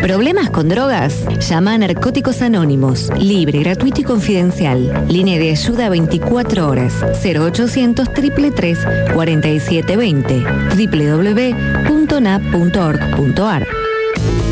¿Problemas con drogas? Llama a Narcóticos Anónimos, libre, gratuito y confidencial. Línea de ayuda 24 horas, 0800 333 4720, www.nap.org.ar.